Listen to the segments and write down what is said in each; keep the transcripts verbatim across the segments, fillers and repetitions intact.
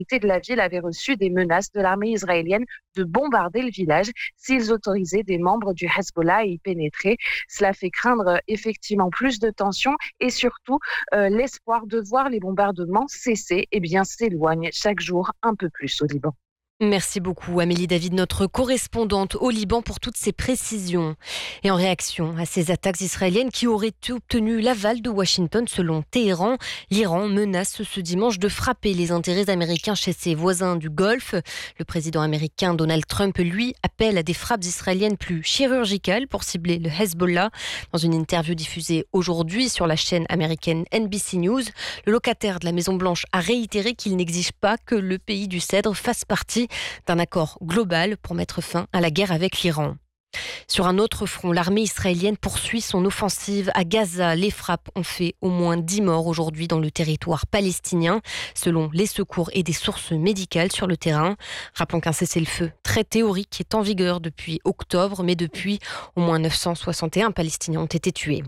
de la ville avaient reçu des menaces de l'armée israélienne de bombarder le village s'ils autorisaient des membres du Hezbollah à y pénétrer. Cela fait craindre effectivement plus de tensions et surtout euh, l'espoir de voir les bombardements cesser eh bien, s'éloigne chaque jour un peu plus au Liban. Merci beaucoup Amélie David, notre correspondante au Liban, pour toutes ces précisions. Et en réaction à ces attaques israéliennes qui auraient obtenu l'aval de Washington selon Téhéran, l'Iran menace ce dimanche de frapper les intérêts américains chez ses voisins du Golfe. Le président américain Donald Trump, lui, appelle à des frappes israéliennes plus chirurgicales pour cibler le Hezbollah. Dans une interview diffusée aujourd'hui sur la chaîne américaine N B C News, le locataire de la Maison-Blanche a réitéré qu'il n'exige pas que le pays du Cèdre fasse partie d'un accord global pour mettre fin à la guerre avec l'Iran. Sur un autre front, l'armée israélienne poursuit son offensive à Gaza. Les frappes ont fait au moins dix morts aujourd'hui dans le territoire palestinien, selon les secours et des sources médicales sur le terrain. Rappelons qu'un cessez-le-feu très théorique est en vigueur depuis octobre, mais depuis, au moins neuf cent soixante et un Palestiniens ont été tués.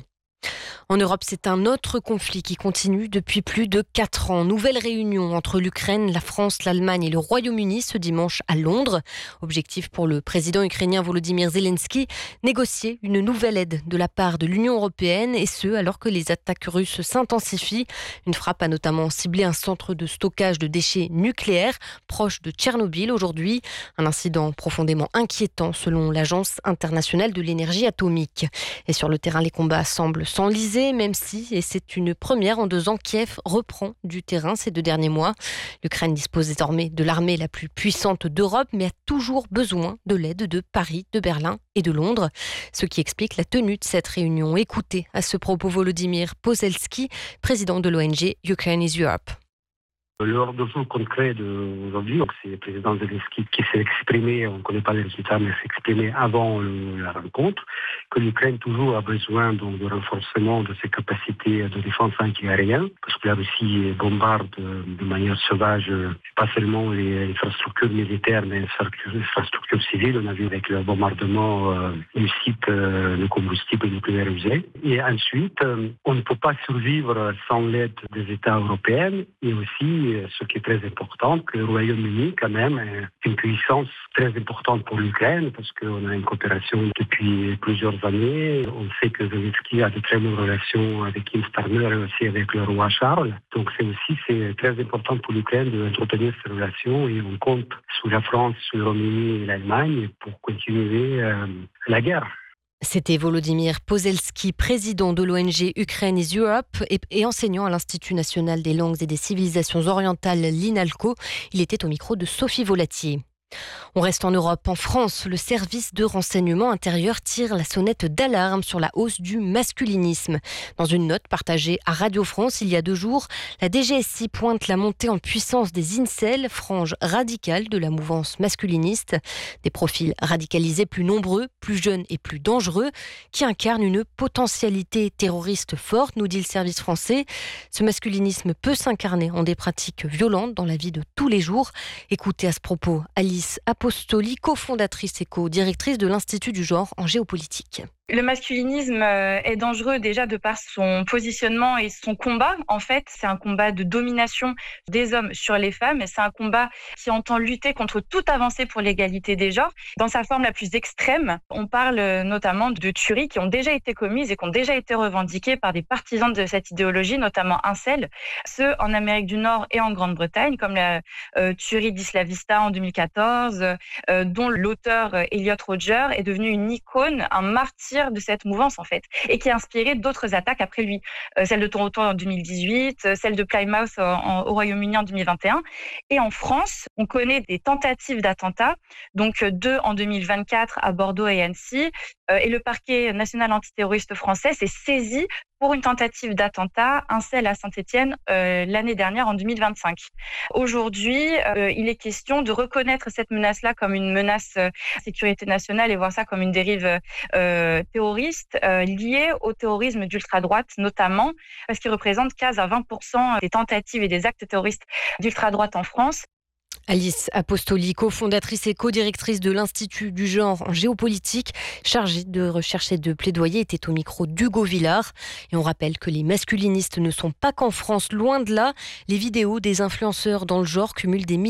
En Europe, c'est un autre conflit qui continue depuis plus de quatre ans. Nouvelle réunion entre l'Ukraine, la France, l'Allemagne et le Royaume-Uni ce dimanche à Londres. Objectif pour le président ukrainien Volodymyr Zelensky, négocier une nouvelle aide de la part de l'Union européenne, et ce alors que les attaques russes s'intensifient. Une frappe a notamment ciblé un centre de stockage de déchets nucléaires proche de Tchernobyl aujourd'hui. Un incident profondément inquiétant selon l'Agence internationale de l'énergie atomique. Et sur le terrain, les combats semblent s'enliser, même si, et c'est une première en deux ans, Kiev reprend du terrain ces deux derniers mois. L'Ukraine dispose désormais de l'armée la plus puissante d'Europe, mais a toujours besoin de l'aide de Paris, de Berlin et de Londres. Ce qui explique la tenue de cette réunion. Écoutez à ce propos Volodymyr Pozelski, président de l'O N G Ukraine is Europe. L'ordre de jour concret d'aujourd'hui, c'est le président Zelensky qui s'est exprimé, on ne connaît pas les résultats, mais s'est exprimé avant le, la rencontre, que l'Ukraine toujours a besoin donc, de renforcement de ses capacités de défense antiaérienne, parce que la Russie bombarde de manière sauvage pas seulement les infrastructures militaires, mais les infrastructures civiles. On a vu avec le bombardement euh, du site euh, de combustible nucléaire usé. Et ensuite, euh, on ne peut pas survivre sans l'aide des États européens, et aussi ce qui est très important, que le Royaume-Uni, quand même, est une puissance très importante pour l'Ukraine, parce qu'on a une coopération depuis plusieurs années. On sait que Zelensky a de très bonnes relations avec Kim Starmer et aussi avec le roi Charles. Donc c'est aussi c'est très important pour l'Ukraine d'entretenir ces relations, et on compte sur la France, sur le Royaume-Uni et l'Allemagne pour continuer euh, la guerre. C'était Volodymyr Pozelski, président de l'O N G Ukraine is Europe et, et enseignant à l'Institut national des langues et des civilisations orientales, l'INALCO. Il était au micro de Sophie Volatier. On reste en Europe. En France, le service de renseignement intérieur tire la sonnette d'alarme sur la hausse du masculinisme. Dans une note partagée à Radio France il y a deux jours, la D G S I pointe la montée en puissance des incels, frange radicale de la mouvance masculiniste. Des profils radicalisés plus nombreux, plus jeunes et plus dangereux, qui incarnent une potentialité terroriste forte, nous dit le service français. Ce masculinisme peut s'incarner en des pratiques violentes dans la vie de tous les jours. Écoutez à ce propos Alice Apostoli, cofondatrice et co-directrice de l'Institut du genre en géopolitique. Le masculinisme est dangereux déjà de par son positionnement et son combat. En fait, c'est un combat de domination des hommes sur les femmes. Et c'est un combat qui entend lutter contre toute avancée pour l'égalité des genres. Dans sa forme la plus extrême, on parle notamment de tueries qui ont déjà été commises et qui ont déjà été revendiquées par des partisans de cette idéologie, notamment incel, ceux en Amérique du Nord et en Grande-Bretagne, comme la euh, tuerie d'Isla Vista en deux mille quatorze, euh, dont l'auteur euh, Elliot Rodger est devenu une icône, un martyr de cette mouvance en fait, et qui a inspiré d'autres attaques après lui, euh, celle de Toronto en deux mille dix-huit, euh, celle de Plymouth en, en, au Royaume-Uni en deux mille vingt et un, et en France, on connaît des tentatives d'attentats, donc euh, deux en deux mille vingt-quatre à Bordeaux et Annecy, euh, et le parquet national antiterroriste français s'est saisi pour une tentative d'attentat, incel à Saint-Étienne euh, l'année dernière en deux mille vingt-cinq. Aujourd'hui, euh, il est question de reconnaître cette menace-là comme une menace euh, sécurité nationale et voir ça comme une dérive euh, terroriste euh, liée au terrorisme d'ultra-droite notamment, parce qu'il représente quinze à vingt pour cent des tentatives et des actes terroristes d'ultra-droite en France. Alice Apostoli, cofondatrice et co-directrice de l'Institut du genre en géopolitique, chargée de recherche et de plaidoyer, était au micro d'Hugo Villard. Et on rappelle que les masculinistes ne sont pas qu'en France, loin de là. Les vidéos des influenceurs dans le genre cumulent des milliers